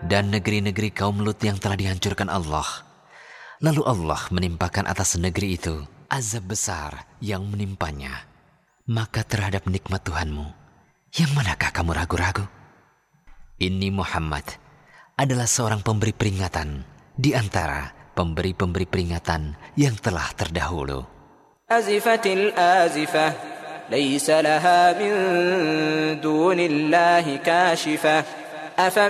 dan negeri-negeri kaum Lut yang telah dihancurkan Allah. Lalu Allah menimpakan atas negeri itu azab besar yang menimpanya. Maka terhadap nikmat Tuhanmu, yang manakah kamu ragu-ragu? Ini Muhammad adalah seorang pemberi peringatan di antara pemberi-pemberi peringatan yang telah terdahulu. Azifatil azifah, laysa laha min dunillahi kashifah.